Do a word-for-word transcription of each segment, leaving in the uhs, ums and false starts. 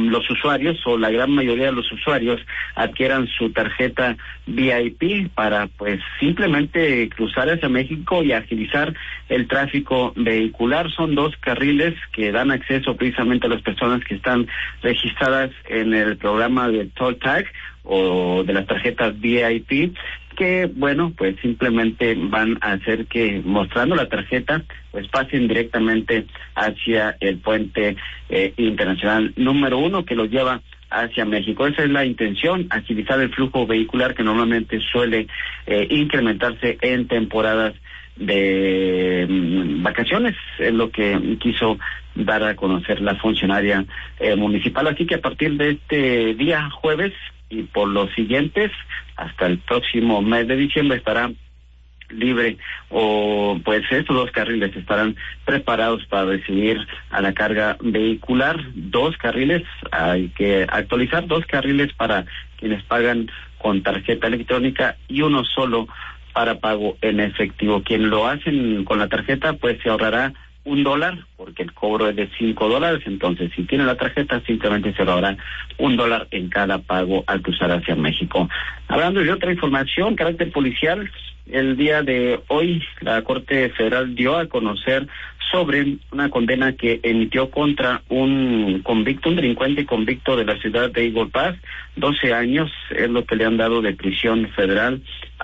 los usuarios o la gran mayoría de los usuarios adquieran su tarjeta V I P para pues simplemente cruzar hacia México y agilizar el tráfico vehicular. Son dos carriles que dan acceso precisamente a las personas que están registradas en el programa de Toll Tag o de las tarjetas V I P, que bueno, pues simplemente van a hacer que mostrando la tarjeta pues pasen directamente hacia el puente eh, internacional número uno que los lleva hacia México. Esa es la intención, agilizar el flujo vehicular que normalmente suele eh, incrementarse en temporadas de mm, vacaciones, es lo que quiso dar a conocer la funcionaria eh, municipal. Así que a partir de este día jueves y por los siguientes hasta el próximo mes de diciembre estará libre, o pues estos dos carriles estarán preparados para recibir a la carga vehicular. Dos carriles, hay que actualizar, dos carriles para quienes pagan con tarjeta electrónica y uno solo para pago en efectivo. Quien lo hacen con la tarjeta pues se ahorrará un dólar, porque el cobro es de cinco dólares, entonces si tiene la tarjeta simplemente se ahorrará un dólar en cada pago al cruzar hacia México. Hablando de otra información, carácter policial, el día de hoy la Corte Federal dio a conocer sobre una condena que emitió contra un convicto, un delincuente convicto de la ciudad de Eagle Pass. doce años es lo que le han dado de prisión federal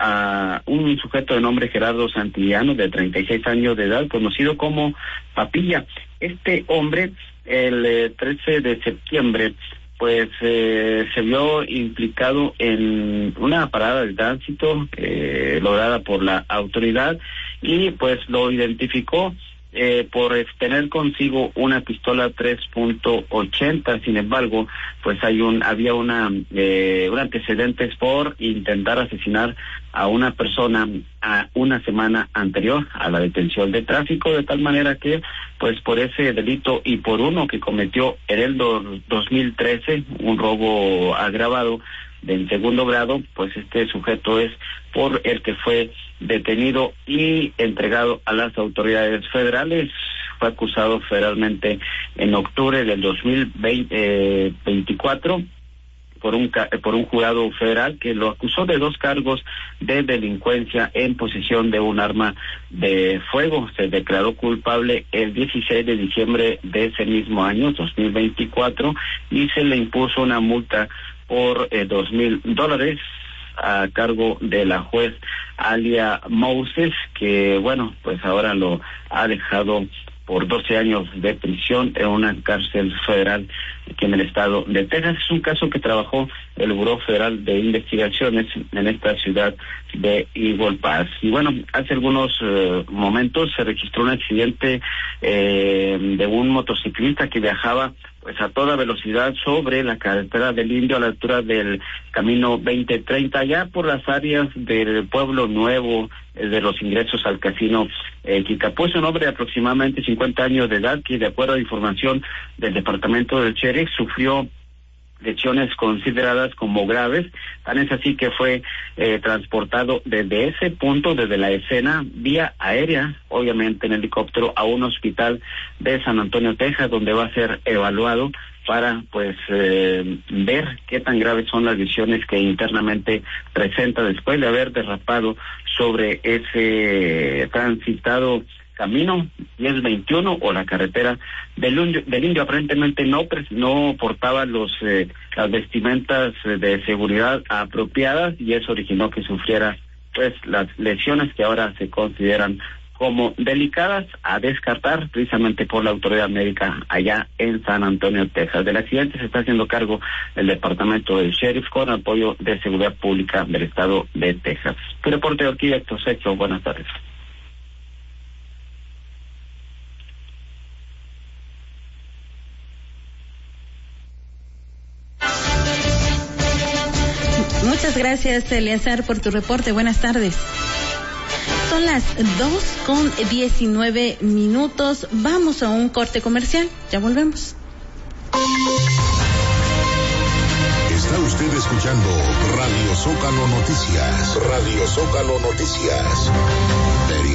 a un sujeto de nombre Gerardo Santillano, de treinta y seis años de edad, conocido como Papilla. Este hombre, el eh, trece de septiembre, pues eh, se vio implicado en una parada de tránsito eh, lograda por la autoridad y pues lo identificó Eh, por tener consigo una pistola tres punto ochenta. Sin embargo, pues hay un había una eh, un antecedentes por intentar asesinar a una persona a una semana anterior a la detención de tráfico, de tal manera que pues por ese delito y por uno que cometió en el do, dos mil trece, un robo agravado del segundo grado, pues este sujeto es por el que fue detenido y entregado a las autoridades federales. Fue acusado federalmente en octubre del dos mil veinticuatro por un por un jurado federal que lo acusó de dos cargos de delincuencia en posesión de un arma de fuego. Se declaró culpable el dieciséis de diciembre de ese mismo año, dos mil veinticuatro, y se le impuso una multa por eh, dos mil dólares a cargo de la juez Alia Moses, que bueno, pues ahora lo ha dejado por doce años de prisión en una cárcel federal aquí en el estado de Texas. Es un caso que trabajó el Buró Federal de Investigaciones en esta ciudad de Eagle Pass. Y bueno, hace algunos eh, momentos se registró un accidente eh, de un motociclista que viajaba pues a toda velocidad sobre la carretera del Indio a la altura del camino veinte treinta, allá por las áreas del Pueblo Nuevo, eh, de los ingresos al casino eh, Quicapú. Es un hombre de aproximadamente cincuenta años de edad que, de acuerdo a información del departamento del sheriff, sufrió lesiones consideradas como graves. Tan es así que fue eh, transportado desde ese punto, desde la escena, vía aérea, obviamente en helicóptero, a un hospital de San Antonio, Texas, donde va a ser evaluado para pues eh, ver qué tan graves son las lesiones que internamente presenta después de haber derrapado sobre ese transitado camino diez veintiuno o la carretera del Indio. Del Indio aparentemente no no portaba los eh, las vestimentas de seguridad apropiadas y eso originó que sufriera pues las lesiones que ahora se consideran como delicadas, a descartar precisamente por la autoridad médica allá en San Antonio, Texas. Del accidente se está haciendo cargo el departamento del sheriff con apoyo de seguridad pública del estado de Texas. Tu reporte aquí, Héctor Secho, buenas tardes. Muchas gracias, Eleazar, por tu reporte. Buenas tardes. Son las dos con diecinueve minutos. Vamos a un corte comercial. Ya volvemos. Está usted escuchando Radio Zócalo Noticias. Radio Zócalo Noticias.